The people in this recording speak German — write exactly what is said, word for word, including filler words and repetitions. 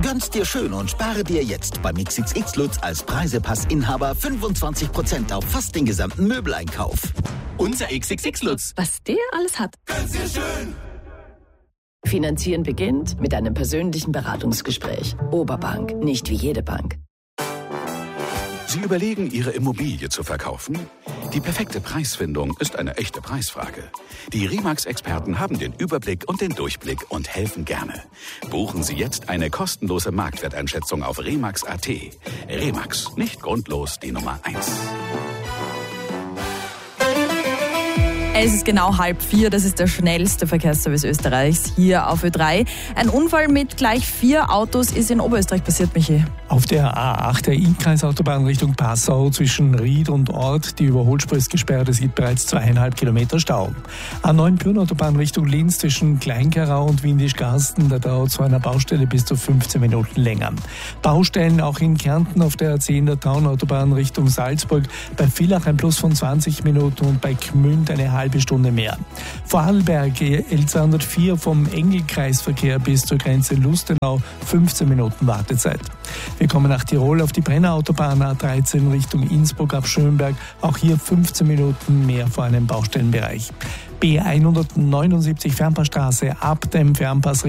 Gönn's dir schön und spare dir jetzt beim X X X Lutz als Preisepassinhaber fünfundzwanzig Prozent auf fast den gesamten Möbeleinkauf. Unser X X X Lutz. Was der alles hat. Gönn's dir schön. Finanzieren beginnt mit einem persönlichen Beratungsgespräch. Oberbank, nicht wie jede Bank. Sie überlegen, Ihre Immobilie zu verkaufen? Die perfekte Preisfindung ist eine echte Preisfrage. Die Remax-Experten haben den Überblick und den Durchblick und helfen gerne. Buchen Sie jetzt eine kostenlose Marktwerteinschätzung auf remax punkt a t. Remax, nicht grundlos die Nummer eins. Es ist genau halb vier, das ist der schnellste Verkehrsservice Österreichs hier auf Ö drei. Ein Unfall mit gleich vier Autos ist in Oberösterreich passiert, Michi. Auf der A acht, der Innkreisautobahn Richtung Passau zwischen Ried und Ort, die Überholspur ist gesperrt, es gibt bereits zweieinhalb Kilometer Stau. A neun Pyrnautobahn Richtung Linz zwischen Kleinkarau und Windischgarsten, da dauert zu einer Baustelle bis zu fünfzehn Minuten länger. Baustellen auch in Kärnten auf der A zehn der Traunautobahn Richtung Salzburg, bei Villach ein Plus von zwanzig Minuten und bei Gmünd eine halbe Stunde mehr. Vorarlberg L zweihundertvier vom Engelkreisverkehr bis zur Grenze Lustenau fünfzehn Minuten Wartezeit. Wir kommen nach Tirol auf die Brennerautobahn A dreizehn Richtung Innsbruck ab Schönberg. Auch hier fünfzehn Minuten mehr vor einem Baustellenbereich. B hundertneunundsiebzig Fernpassstraße ab dem Fernpass